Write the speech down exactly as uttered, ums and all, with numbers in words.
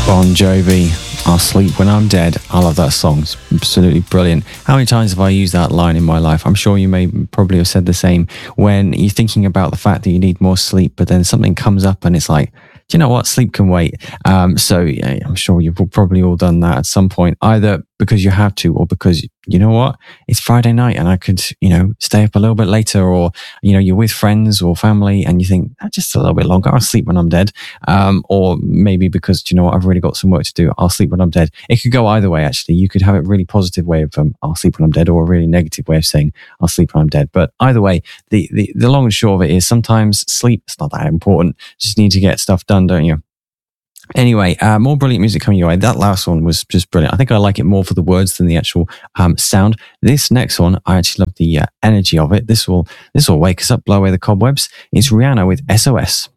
Bon Jovi, I'll Sleep When I'm Dead. I love that song. It's absolutely brilliant. How many times have I used that line in my life? I'm sure you may probably have said the same when you're thinking about the fact that you need more sleep, but then something comes up and it's like, do you know what? Sleep can wait. Um, so yeah, I'm sure you've probably all done that at some point, either because you have to or because, you know what? It's Friday night and I could, you know, stay up a little bit later, or, you know, you're with friends or family and you think, ah, just a little bit longer, I'll sleep when I'm dead. Um, or maybe because, do you know what? I've really got some work to do. I'll sleep when I'm dead. It could go either way, actually. You could have a really positive way of, um, I'll sleep when I'm dead, or a really negative way of saying, I'll sleep when I'm dead. But either way, the, the, the long and short of it is sometimes sleep is not that important. Just need to get stuff done, don't you? Anyway, uh, more brilliant music coming your way. That last one was just brilliant. I think I like it more for the words than the actual um, sound. This next one, I actually love the uh, energy of it. This will this will wake us up, blow away the cobwebs. It's Rihanna with S O S.